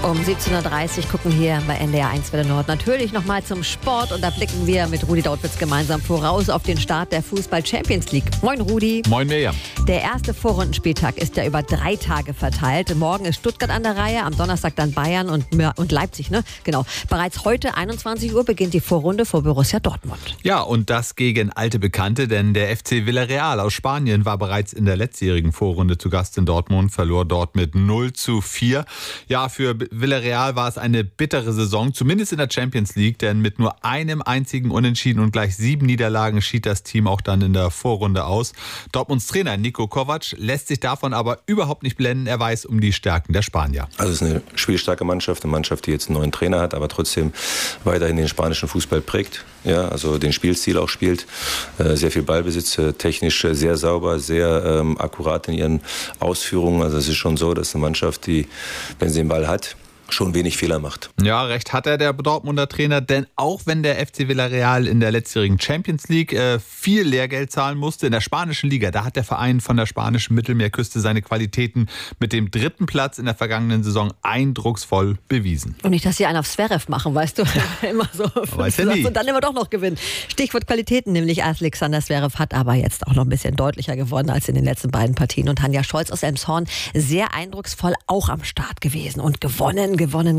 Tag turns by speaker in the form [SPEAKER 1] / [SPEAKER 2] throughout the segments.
[SPEAKER 1] Um 17.30 Uhr gucken hier bei NDR 1 Welle Nord natürlich nochmal zum Sport und da blicken wir mit Rudi Dautwitz gemeinsam voraus auf den Start der Fußball-Champions League. Moin Rudi.
[SPEAKER 2] Moin Mirjam.
[SPEAKER 1] Der erste Vorrundenspieltag ist ja über 3 Tage verteilt. Morgen ist Stuttgart an der Reihe, am Donnerstag dann Bayern und Leipzig, ne? Genau. Bereits heute 21 Uhr beginnt die Vorrunde vor Borussia Dortmund.
[SPEAKER 2] Ja, und das gegen alte Bekannte, denn der FC Villarreal aus Spanien war bereits in der letztjährigen Vorrunde zu Gast in Dortmund, verlor dort mit 0:4. Ja, für Villarreal war es eine bittere Saison, zumindest in der Champions League, denn mit nur einem einzigen Unentschieden und gleich 7 Niederlagen schied das Team auch dann in der Vorrunde aus. Dortmunds Trainer Niko Kovac lässt sich davon aber überhaupt nicht blenden. Er weiß um die Stärken der Spanier.
[SPEAKER 3] Also es ist eine spielstarke Mannschaft, die jetzt einen neuen Trainer hat, aber trotzdem weiterhin den spanischen Fußball prägt. Ja, also den Spielstil auch spielt, sehr viel Ballbesitz, technisch sehr sauber, sehr akkurat in ihren Ausführungen. Also es ist schon so, dass eine Mannschaft, die, wenn sie den Ball hat, schon wenig Fehler macht.
[SPEAKER 2] Ja, recht hat der Dortmunder Trainer, denn auch wenn der FC Villarreal in der letztjährigen Champions League viel Lehrgeld zahlen musste, in der spanischen Liga, da hat der Verein von der spanischen Mittelmeerküste seine Qualitäten mit dem 3. Platz in der vergangenen Saison eindrucksvoll bewiesen.
[SPEAKER 1] Und nicht, dass sie einen auf Zverev machen, weißt du, immer so und dann immer doch noch gewinnen. Stichwort Qualitäten, nämlich Alexander Zverev hat aber jetzt auch noch ein bisschen deutlicher geworden als in den letzten beiden Partien und Tanja Scholz aus Elmshorn sehr eindrucksvoll auch am Start gewesen und gewonnen.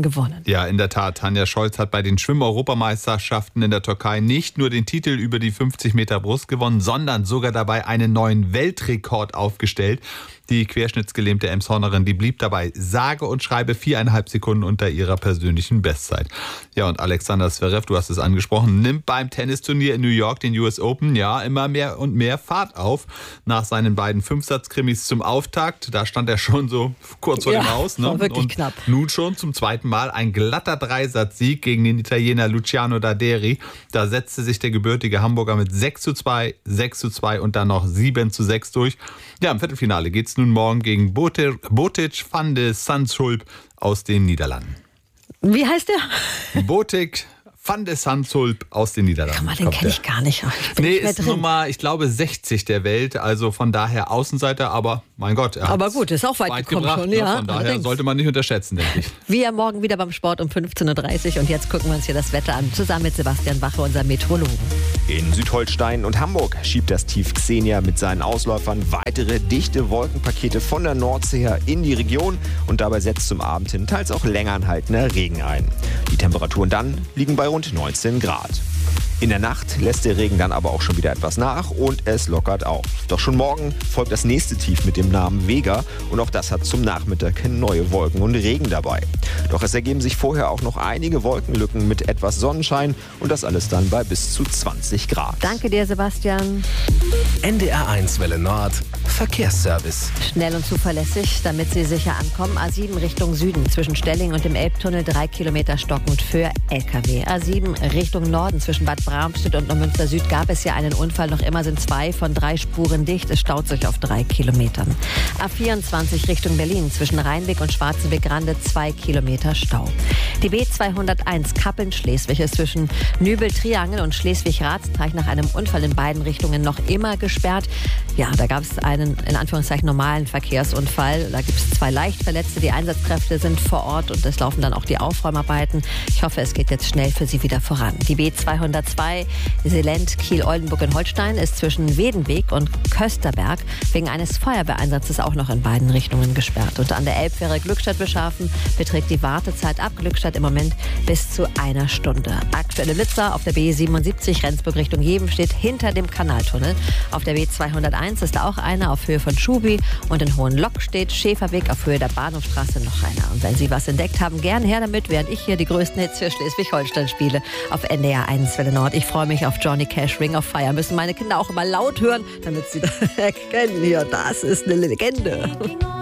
[SPEAKER 2] Ja, in der Tat. Tanja Scholz hat bei den Schwimm-Europameisterschaften in der Türkei nicht nur den Titel über die 50 Meter Brust gewonnen, sondern sogar dabei einen neuen Weltrekord aufgestellt. Die querschnittsgelähmte Elmshornerin, die blieb dabei sage und schreibe 4,5 Sekunden unter ihrer persönlichen Bestzeit. Ja, und Alexander Zverev, du hast es angesprochen, nimmt beim Tennisturnier in New York, den US Open, ja, immer mehr und mehr Fahrt auf. Nach seinen beiden Fünfsatz-Krimis zum Auftakt, da stand er schon so kurz vor dem Aus. Ne?
[SPEAKER 1] War wirklich
[SPEAKER 2] und
[SPEAKER 1] knapp.
[SPEAKER 2] Nun schon zum zweiten Mal ein glatter Dreisatz-Sieg gegen den Italiener Luciano Daderi. Da setzte sich der gebürtige Hamburger mit 6:2, 6:2 und dann noch 7:6 durch. Ja, im Viertelfinale geht's nun morgen gegen Botic van de Zandschulp aus den Niederlanden.
[SPEAKER 1] Wie heißt der?
[SPEAKER 2] Botic van de Zandschulp aus den Niederlanden.
[SPEAKER 1] Den kenne ich gar nicht.
[SPEAKER 2] Nee, ist Nummer, ich glaube, 60 der Welt. Also von daher Außenseiter, aber mein Gott.
[SPEAKER 1] Aber gut, ist auch weit gekommen
[SPEAKER 2] gebracht,
[SPEAKER 1] schon.
[SPEAKER 2] Ne?
[SPEAKER 1] Ja,
[SPEAKER 2] von daher sollte man nicht unterschätzen, denke ich.
[SPEAKER 1] Wir morgen wieder beim Sport um 15.30 Uhr und jetzt gucken wir uns hier das Wetter an. Zusammen mit Sebastian Wache, unserem Meteorologen.
[SPEAKER 4] In Südholstein und Hamburg schiebt das Tief Xenia mit seinen Ausläufern weitere dichte Wolkenpakete von der Nordsee her in die Region und dabei setzt zum Abend hin teils auch länger anhaltender Regen ein. Die Temperaturen dann liegen bei rund 19 Grad. In der Nacht lässt der Regen dann aber auch schon wieder etwas nach und es lockert auf. Doch schon morgen folgt das nächste Tief mit dem Namen Vega und auch das hat zum Nachmittag neue Wolken und Regen dabei. Doch es ergeben sich vorher auch noch einige Wolkenlücken mit etwas Sonnenschein und das alles dann bei bis zu 20 Grad.
[SPEAKER 1] Danke dir, Sebastian.
[SPEAKER 5] NDR 1 Welle Nord Verkehrsservice.
[SPEAKER 1] Schnell und zuverlässig, damit Sie sicher ankommen. A7 Richtung Süden zwischen Stelling und dem Elbtunnel 3 Kilometer stockend für LKW. A7 Richtung Norden zwischen Bad Bramstedt und Neumünster Süd gab es ja einen Unfall. Noch immer sind 2 von 3 Spuren dicht. Es staut sich auf 3 Kilometern. A24 Richtung Berlin zwischen Rheinweg und Schwarzenbeck-Rande 2 Kilometer Stau. Die B201 Kappeln-Schleswig ist zwischen Nübel-Triangel und Schleswig-Ratzteich nach einem Unfall in beiden Richtungen noch immer gesperrt. Ja, da gab es einen, in Anführungszeichen, normalen Verkehrsunfall. Da gibt es 2 Leichtverletzte. Die Einsatzkräfte sind vor Ort und es laufen dann auch die Aufräumarbeiten. Ich hoffe, es geht jetzt schnell für Sie wieder voran. Die B202 Selent Kiel-Oldenburg in Holstein ist zwischen Wedenweg und Kösterberg wegen eines Feuerwehreinsatzes auch noch in beiden Richtungen gesperrt. Und an der Elbfähre Glückstadt-Beschafen beträgt die Wartezeit ab Glückstadt im Moment bis zu 1 Stunde. Aktuelle Blitzer auf der B77 Rendsburg Richtung Jeven steht hinter dem Kanaltunnel. Auf der B201 ist auch einer auf Höhe von Schubi und in Hohenlock steht Schäferweg auf Höhe der Bahnhofstraße noch einer. Und wenn Sie was entdeckt haben, gern her damit, während ich hier die größten Hits für Schleswig-Holstein spiele auf NDR 1 Welle Nord. Ich freue mich auf Johnny Cash, Ring of Fire. Müssen meine Kinder auch immer laut hören, damit sie das erkennen. Hier, das ist eine Legende.